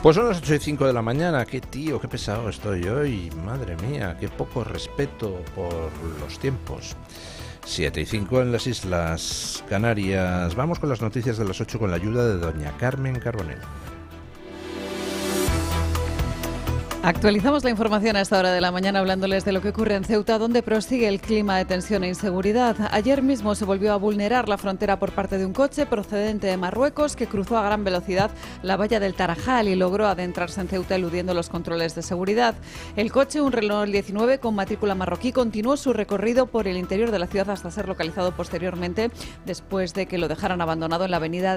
Pues son las 8:05 de la mañana. Qué tío, qué pesado estoy hoy. Madre mía, qué poco respeto por los tiempos. 7:05 en las Islas Canarias. Vamos con las noticias de las 8 con la ayuda de doña Carmen Carbonell. Actualizamos la información a esta hora de la mañana hablándoles de lo que ocurre en Ceuta, donde prosigue el clima de tensión e inseguridad. Ayer mismo se volvió a vulnerar la frontera por parte de un coche procedente de Marruecos que cruzó a gran velocidad la valla del Tarajal y logró adentrarse en Ceuta eludiendo los controles de seguridad. El coche, un Renault 19 con matrícula marroquí, continuó su recorrido por el interior de la ciudad hasta ser localizado posteriormente después de que lo dejaran abandonado en la avenida